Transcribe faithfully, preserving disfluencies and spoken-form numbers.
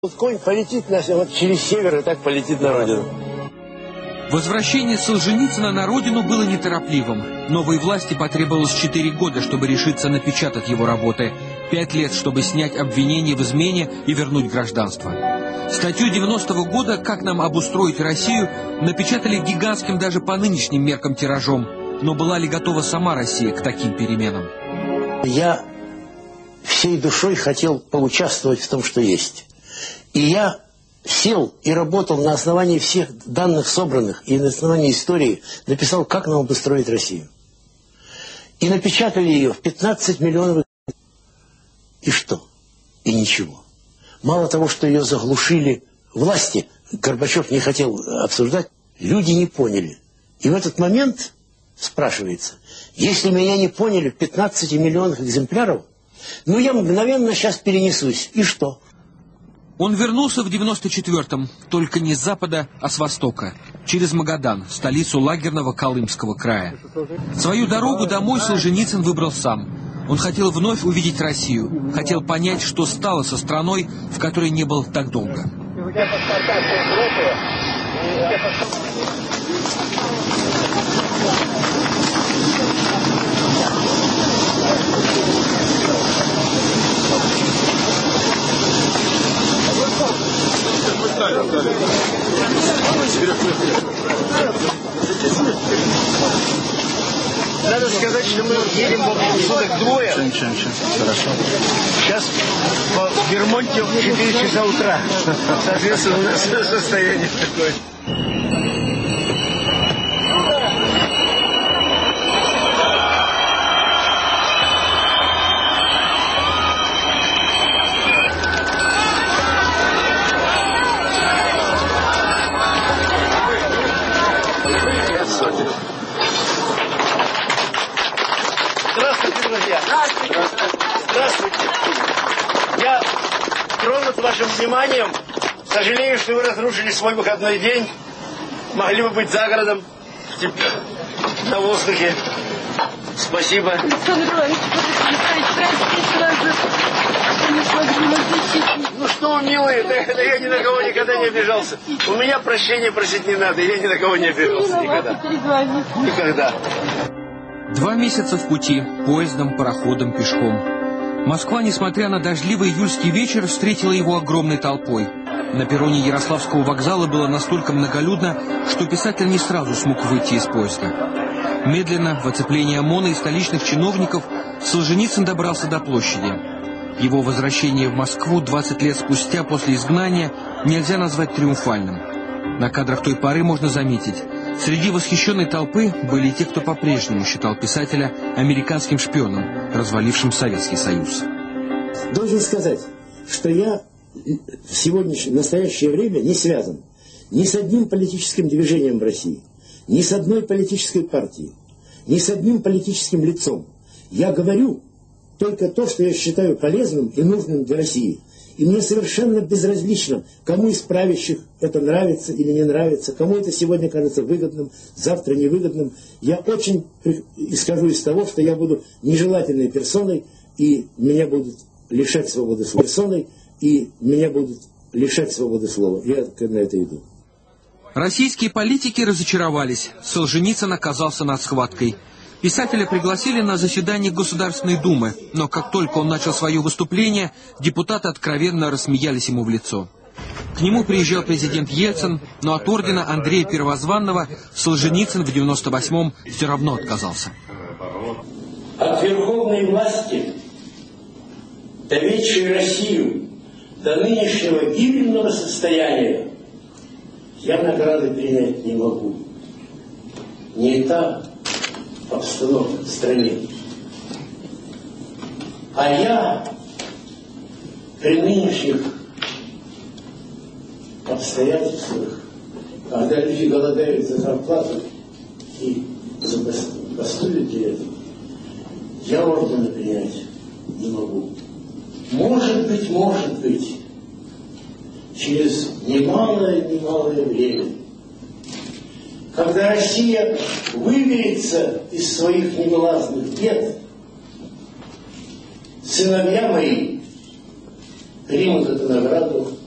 Конь полетит на, вот через север и так полетит на родину. Возвращение Солженицына на родину было неторопливым. Новой власти потребовалось четыре года, чтобы решиться напечатать его работы. Пять лет, чтобы снять обвинения в измене и вернуть гражданство. Статью девяностого года «Как нам обустроить Россию» напечатали гигантским даже по нынешним меркам тиражом. Но была ли готова сама Россия к таким переменам? Я всей душой хотел поучаствовать в том, что есть. И я сел и работал на основании всех данных собранных и на основании истории, написал, как нам обустроить Россию. И напечатали ее в пятнадцать миллионов. И что? И ничего. Мало того, что ее заглушили власти, Горбачев не хотел обсуждать, люди не поняли. И в этот момент спрашивается, если меня не поняли в пятнадцати миллионах экземпляров, ну я мгновенно сейчас перенесусь. И что? Он вернулся в девяносто четвёртом, только не с запада, а с востока, через Магадан, столицу лагерного Колымского края. Свою дорогу домой Солженицын выбрал сам. Он хотел вновь увидеть Россию, хотел понять, что стало со страной, в которой не был так долго. Надо сказать, что мы едем в суток двое. Хорошо. Сейчас в Вермонте в четыре часа утра. Соответственно, у нас состояние такое. Здравствуйте, друзья. Здравствуйте. Я тронут вашим вниманием. Сожалею, что вы разрушили свой выходной день. Могли бы быть за городом, на воздухе. Спасибо. Ну что вы, милые, да, да я ни на кого никогда не обижался. У меня прощения просить не надо, я ни на кого не обижался никогда. Никогда. Два месяца в пути, поездом, пароходом, пешком. Москва, несмотря на дождливый июльский вечер, встретила его огромной толпой. На перроне Ярославского вокзала было настолько многолюдно, что писатель не сразу смог выйти из поезда. Медленно, в оцеплении ОМОНа и столичных чиновников, Солженицын добрался до площади. Его возвращение в Москву двадцать лет спустя после изгнания нельзя назвать триумфальным. На кадрах той поры можно заметить, среди восхищенной толпы были те, кто по-прежнему считал писателя американским шпионом, развалившим Советский Союз. Должен сказать, что я в сегодняшнее, в настоящее время не связан ни с одним политическим движением в России, ни с одной политической партией, ни с одним политическим лицом. Я говорю только то, что я считаю полезным и нужным для России. И мне совершенно безразлично, кому из правящих это нравится или не нравится, кому это сегодня кажется выгодным, завтра невыгодным. Я очень исхожу из того, что я буду нежелательной персоной, и меня будут лишать свободы слова. Персоной, и меня будут лишать свободы слова. Я на это иду. Российские политики разочаровались. Солженицын оказался над схваткой. Писателя пригласили на заседание Государственной Думы, но как только он начал свое выступление, депутаты откровенно рассмеялись ему в лицо. К нему приезжал президент Ельцин, но от ордена Андрея Первозванного Солженицын в девяносто восьмом все равно отказался. От верховной власти, доведшей Россию до нынешнего гибельного состояния, я награды принять не могу. Не та обстановка в стране. А я при нынешних обстоятельствах, когда люди голодают за зарплату и за постулят для этого, я ордена принять не могу. Может быть, может быть, через немалое-немалое время, когда Россия выберется из своих невылазных бед, сыновья мои примут эту награду